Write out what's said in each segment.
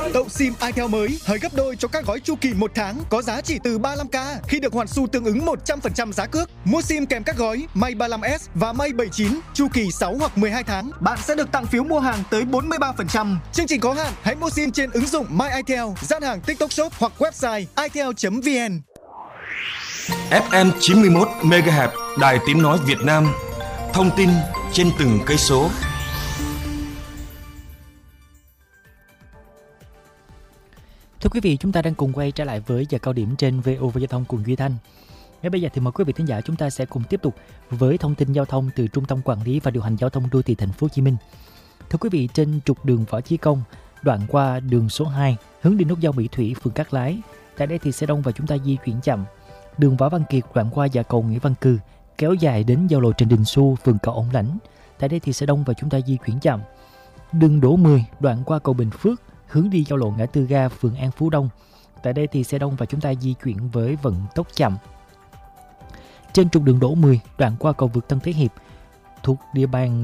Tậu SIM itel mới hơi gấp đôi cho các gói chu kỳ 1 tháng có giá chỉ từ 35k khi được hoàn xu tương ứng 100% giá cước. Mua SIM kèm các gói May 35S và May 79 chu kỳ 6 hoặc 12 tháng, bạn sẽ được tặng phiếu mua hàng tới 43%. Chương trình có hạn, hãy mua SIM trên ứng dụng My itel, gian hàng TikTok Shop hoặc website itel.vn. FM 91 MHz, Đài Tiếng nói Việt Nam. Thông tin trên từng cây số. Thưa quý vị, chúng ta đang cùng quay trở lại với giờ cao điểm trên VOV Giao thông cùng Duy Thanh. Ngay bây giờ thì mời quý vị thính giả chúng ta sẽ cùng tiếp tục với thông tin giao thông từ Trung tâm Quản lý và Điều hành Giao thông Đô thị Thành phố Hồ Chí Minh. Thưa quý vị, trên trục đường Võ Chí Công, đoạn qua đường số 2, hướng đi nút giao Mỹ Thủy, phường Cát Lái, tại đây thì xe đông và chúng ta di chuyển chậm. Đường Võ Văn Kiệt, đoạn qua dạ cầu Nguyễn Văn Cừ, kéo dài đến giao lộ Trần Đình Xu, phường Cầu Ổng Lãnh, tại đây thì xe đông và chúng ta di chuyển chậm. Đường Đỗ 10, đoạn qua cầu Bình Phước, hướng đi giao lộ ngã tư ga, phường An Phú Đông, tại đây thì xe đông và chúng ta di chuyển với vận tốc chậm. Trên trục đường Đỗ 10, đoạn qua cầu vượt Tân Thế Hiệp, thuộc địa bàn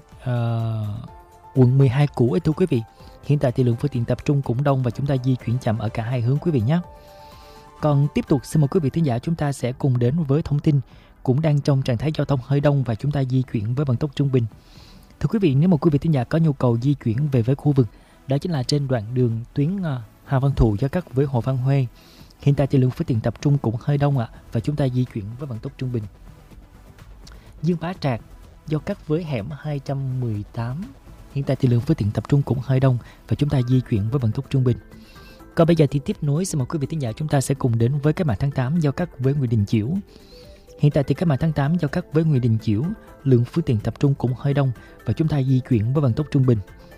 quận 12 cũ ấy thưa quý vị. Hiện tại thì lượng phương tiện tập trung cũng đông và chúng ta di chuyển chậm ở cả hai hướng quý vị nhé. Còn tiếp tục xin mời quý vị thính giả chúng ta sẽ cùng đến với thông tin cũng đang trong trạng thái giao thông hơi đông và chúng ta di chuyển với vận tốc trung bình. Thưa quý vị, nếu mà quý vị thính giả có nhu cầu di chuyển về với khu vực, đó chính là trên đoạn đường tuyến Hà Văn Thụ giao cắt với Hồ Văn Huê. Hiện tại thì lượng phương tiện tập trung cũng hơi đông và chúng ta di chuyển với vận tốc trung bình. Dương Bá Trạc giao cắt với hẻm 218. Hiện tại thì lượng phương tiện tập trung cũng hơi đông và chúng ta di chuyển với vận tốc trung bình. Còn bây giờ thì tiếp nối xin mời quý vị thính giả chúng ta sẽ cùng đến với cái mã tháng 8 giao cắt với Nguyễn Đình Chiểu. Hiện tại thì cái mã tháng 8 giao cắt với Nguyễn Đình Chiểu, lượng phương tiện tập trung cũng hơi đông và chúng ta di chuyển với vận tốc trung bình.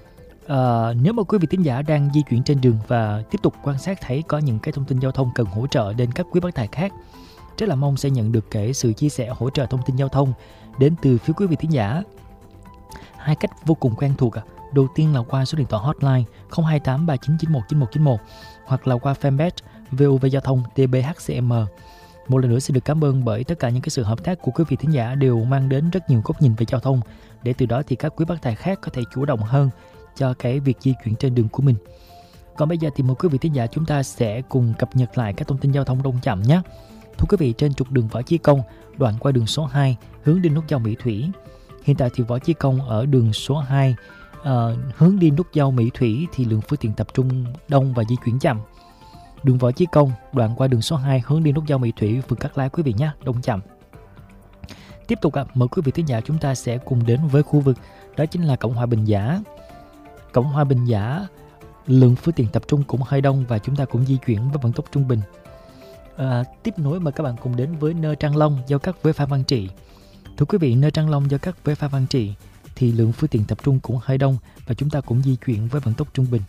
Nếu mà quý vị thính giả đang di chuyển trên đường và tiếp tục quan sát thấy có những cái thông tin giao thông cần hỗ trợ đến các quý bác tài khác, rất là mong sẽ nhận được cái sự chia sẻ hỗ trợ thông tin giao thông đến từ phía quý vị thính giả. Hai cách vô cùng quen thuộc. Đầu tiên là qua số điện thoại hotline 028 3991 9191 hoặc là qua fanpage VOV Giao thông TBHCM. Một lần nữa xin được cảm ơn bởi tất cả những cái sự hợp tác của quý vị thính giả đều mang đến rất nhiều góc nhìn về giao thông, để từ đó thì các quý bác tài khác có thể chủ động hơn cho cái việc di chuyển trên đường của mình. Còn bây giờ thì mời quý vị thính giả chúng ta sẽ cùng cập nhật lại các thông tin giao thông đông chậm nhé. Thưa quý vị, trên trục đường Võ Chí Công, đoạn qua đường số 2, hướng đi nút giao Mỹ Thủy. Hiện tại thì Võ Chí Công ở đường số 2, hướng đi nút giao Mỹ Thủy thì lượng phương tiện tập trung đông và di chuyển chậm. Đường Võ Chí Công, đoạn qua đường số 2, hướng đi nút giao Mỹ Thủy, phường Cát Lái quý vị nhé, đông chậm. Tiếp tục mời quý vị thính giả chúng ta sẽ cùng đến với khu vực đó chính là Cộng hòa Bình Giả. Cộng hòa Bình Giả, lượng phương tiện tập trung cũng hơi đông và chúng ta cũng di chuyển với vận tốc trung bình. Tiếp nối mời các bạn cùng đến với Nơ Trang Long giao cắt với Phan Văn Trị. Thưa quý vị, Nơ Trang Long giao cắt với Phan Văn Trị thì lượng phương tiện tập trung cũng hơi đông và chúng ta cũng di chuyển với vận tốc trung bình.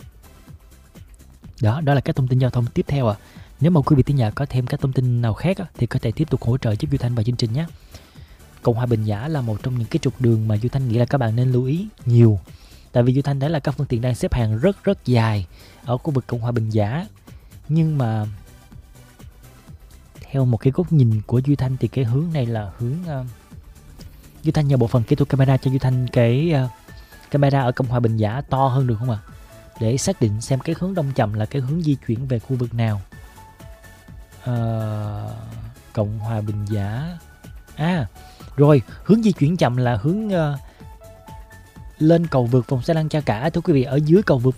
Đó là các thông tin giao thông tiếp theo. Nếu mà quý vị thính giả có thêm các thông tin nào khác thì có thể tiếp tục hỗ trợ giúp Duy Thanh và chương trình nhé. Cộng hòa Bình Giả là một trong những cái trục đường mà Duy Thanh nghĩ là các bạn nên lưu ý nhiều. Tại vì Duy Thanh thấy là các phương tiện đang xếp hàng rất dài ở khu vực Cộng hòa Bình Giả. Nhưng mà theo một cái góc nhìn của Duy Thanh thì cái hướng này là hướng Duy Thanh nhờ bộ phận kỹ thuật camera cho Duy Thanh cái camera ở Cộng hòa Bình Giả to hơn được không ạ? Để xác định xem cái hướng đông chậm là cái hướng di chuyển về khu vực nào. Cộng hòa Bình Giả. Rồi, hướng di chuyển chậm là hướng lên cầu vượt vòng xe lăn Cha Cả. Thưa quý vị, ở dưới cầu vượt